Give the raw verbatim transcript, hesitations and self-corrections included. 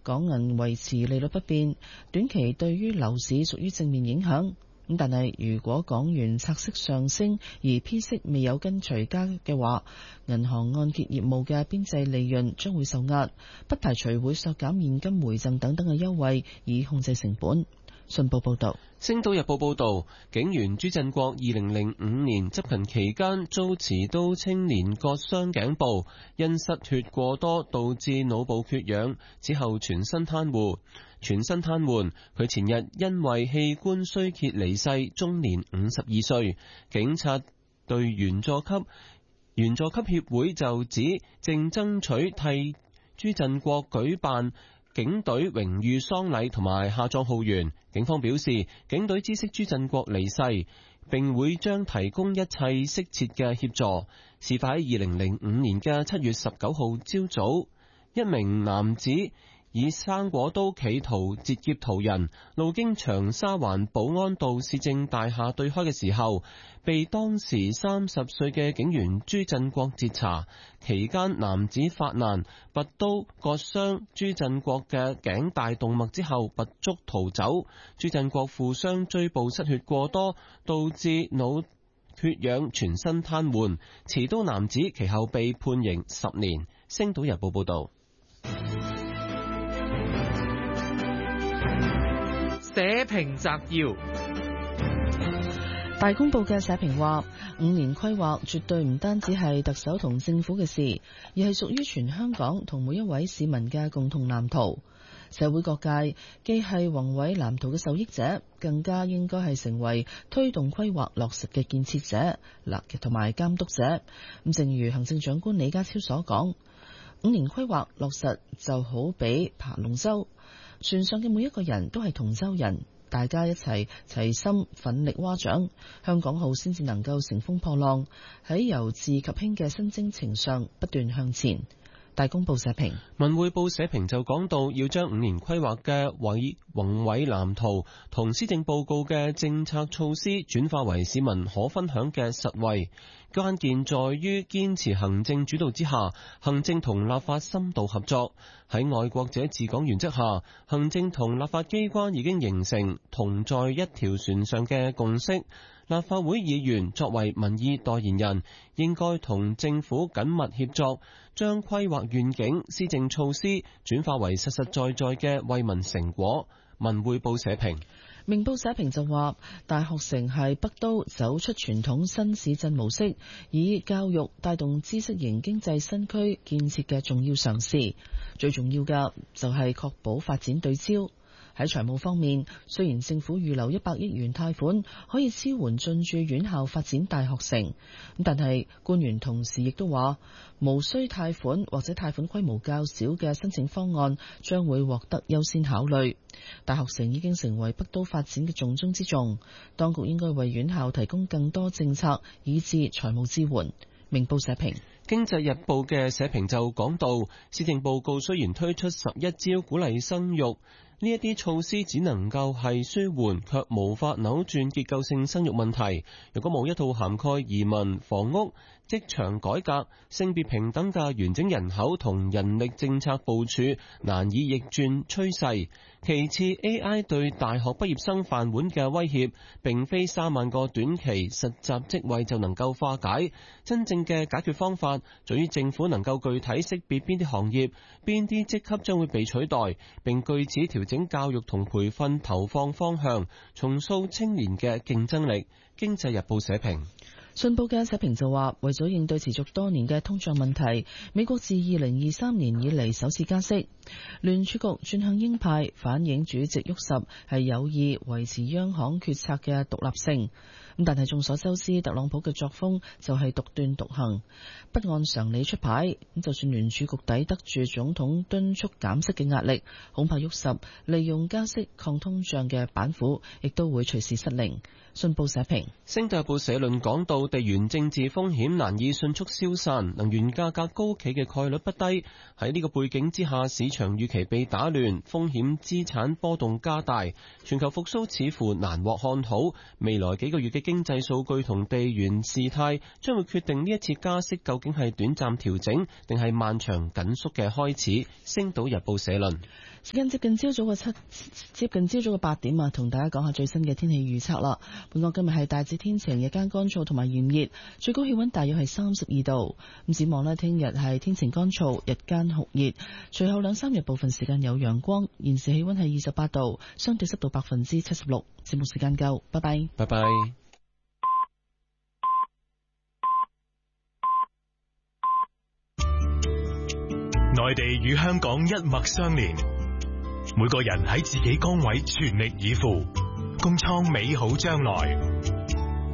港銀維持利率不變，短期對於樓市屬於正面影響。咁但係如果港元拆息上升而P息未有跟隨加嘅話，銀行按揭業務嘅邊際利潤將會受壓，不排除會削減現金回贈等等嘅優惠以控制成本。信報報道。 星島日報報道，警員朱振國二零零五年執勤期間遭持刀青年割傷頸部，因失血過多導致腦部缺氧，之後全身癱瘓。全身癱瘓，佢前日因為器官衰竭離世，終年五十二歲。警察隊員佐級員佐級協會就指，正爭取替朱振國舉辦警隊榮譽喪禮同埋下葬浩園。警方表示，警隊知悉朱振國離世，並會將提供一切適切嘅協助。事發喺二零零五年嘅七月十九號朝早，一名男子以生果刀企圖截劫途人，路經長沙灣保安道市政大廈對開嘅時候，被當時三十歲嘅警員朱振國截查。期間男子發難，拔刀割傷朱振國嘅頸大動脈之後拔足逃走。朱振國負傷椎部失血過多，導致腦缺氧，全身癱瘓。持刀男子其後被判刑十年。星島日報報道。 社評摘要。 大公報嘅社評話，五年規劃絕對唔單止係特首同政府嘅事，而係屬於全香港同每一位市民嘅共同藍圖。社會各界既係宏偉藍圖嘅受益者，更加應該係成為推動規劃落實嘅建設者、立同埋監督者。咁正如行政長官李家超所講，五年規劃落實就好比爬龍舟，船上嘅每一個人都係同舟人，大家一齊齊心奮力划槳，香港號先至能夠乘風破浪，喺由治及興嘅新征程上不斷向前。大公報社評。 文匯報社評就講到，要將五年規劃嘅偉宏偉藍圖同施政報告嘅政策措施轉化為市民可分享嘅實惠，關鍵在於堅持行政主導之下，行政同立法深度合作。喺愛國者治港原則下，行政同立法機關已經形成同在一條船上嘅共識。立法會議員作為民意代言人，應該同政府緊密協作，將規劃願景、施政措施轉化為實實在在嘅惠民成果。文匯報社評。 明報社評就話，大學城係北都走出傳統新市鎮模式，以教育帶動知識型經濟新區建設嘅重要嘗試。最重要嘅就係確保發展對焦。喺財務方面，雖然政府預留一百億元貸款可以支援進駐院校發展大學城，但係官員同時亦都話，無需貸款或者貸款規模較少嘅申請方案將會獲得優先考慮。大學城已經成為北都發展嘅重中之重，當局應該為院校提供更多政策以至財務支援。明報社評。 經濟日報嘅社評就講到，施政報告雖然推出十一招鼓勵生育，呢一啲措施只能夠係舒緩，卻無法扭轉結構性生育問題。如果冇一套涵蓋移民、房屋、職場改革、性別平等嘅完整人口同人力政策部署，難以逆轉趨勢。其次 ，A I 對大學畢業生飯碗嘅威脅，並非三萬個短期實習職位就能夠化解。真正嘅解決方法，在於政府能夠具體識別邊啲行業、邊啲職級將會被取代，並據此調整教育同培訓投放方向，重塑青年嘅競爭力。經濟日報社評。 信報嘅社評就話，為咗應對持續多年嘅通脹問題，美國自二零二三年以嚟首次加息，聯儲局轉向鷹派，反映主席沃什係有意維持央行決策嘅獨立性。咁但係眾所周知，特朗普嘅作風就係獨斷獨行，不按常理出牌。咁就算聯儲局抵得住總統敦促減息嘅壓力，恐怕沃什利用加息抗通脹嘅板斧，亦都會隨時失靈。信報社評。 星島日報社論講到，地緣政治風險難以迅速消散，能源價格高企嘅概率不低。喺呢個背景之下，市場預期被打亂，風險資產波動加大，全球復甦似乎難獲看好。未來幾個月嘅經濟數據同地緣事態將會決定呢一次加息究竟係短暫調整定係漫長緊縮嘅開始。星島日報社論。 時間接近朝早嘅七，接近朝早嘅八點啊，同大家講下最新嘅天氣預測啦。本港今日係大致天晴，日間乾燥同埋炎熱，最高氣溫大約係三十二度。咁展望呢，聽日係天晴乾燥，日間酷熱，隨後兩三日部分時間有陽光。現時氣溫係二十八度，相對濕度百分之七十六。節目時間夠，拜拜。 拜拜。 內地與香港一脈相連，每個人喺自己崗位全力以赴，共創美好將來。